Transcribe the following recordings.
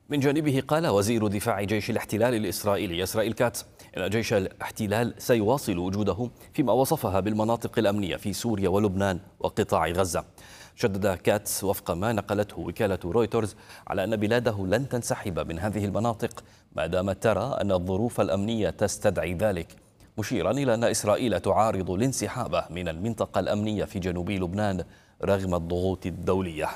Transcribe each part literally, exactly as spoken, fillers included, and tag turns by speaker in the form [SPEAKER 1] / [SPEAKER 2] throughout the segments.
[SPEAKER 1] من جانبه قال وزير دفاع جيش الاحتلال الإسرائيلي إسرائيل كاتس إن جيش الاحتلال سيواصل وجوده فيما وصفها بالمناطق الأمنية في سوريا ولبنان وقطاع غزة. شدد كاتس وفق ما نقلته وكالة رويترز على أن بلاده لن تنسحب من هذه المناطق ما دامت ترى أن الظروف الأمنية تستدعي ذلك، مشيرا إلى أن إسرائيل تعارض الانسحاب من المنطقة الأمنية في جنوب لبنان رغم الضغوط الدولية.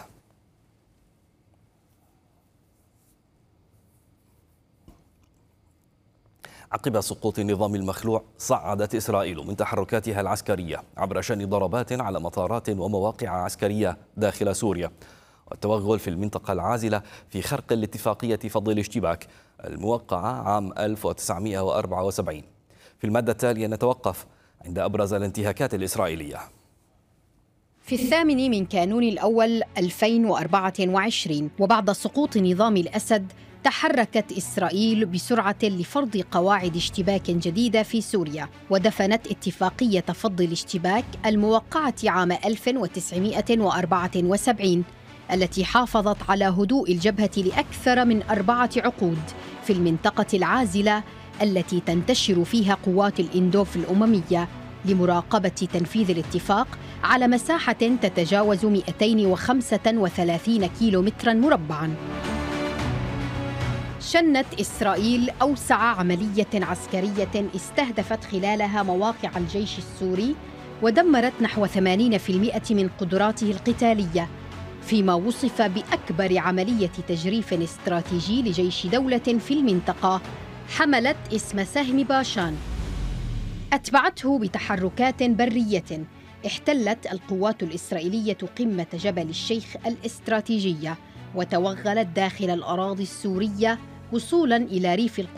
[SPEAKER 1] عقب سقوط النظام المخلوع صعدت إسرائيل من تحركاتها العسكرية عبر شن ضربات على مطارات ومواقع عسكرية داخل سوريا والتوغل في المنطقة العازلة في خرق الاتفاقية فض الاشتباك الموقعة عام ألف وتسعمئة وأربعة وسبعين. في المادة التالية نتوقف عند أبرز الانتهاكات الإسرائيلية.
[SPEAKER 2] في الثامن من كانون الأول ألفين وأربعة وعشرين وبعد سقوط نظام الأسد تحركت إسرائيل بسرعة لفرض قواعد اشتباك جديدة في سوريا، ودفنت اتفاقية فض الاشتباك الموقعة عام ألف وتسعمئة وأربعة وسبعين التي حافظت على هدوء الجبهة لأكثر من أربعة عقود في المنطقة العازلة التي تنتشر فيها قوات الإندوف الأممية لمراقبة تنفيذ الاتفاق على مساحة تتجاوز مئتين وخمسة وثلاثين كيلومتراً مربعاً. شنت إسرائيل أوسع عملية عسكرية استهدفت خلالها مواقع الجيش السوري ودمرت نحو ثمانين بالمئة من قدراته القتالية، فيما وصف بأكبر عملية تجريف استراتيجي لجيش دولة في المنطقة حملت اسم سهم باشان. أتبعته بتحركات برية احتلت القوات الإسرائيلية قمة جبل الشيخ الاستراتيجية وتوغلت داخل الأراضي السورية وصولاً إلى ريف القدس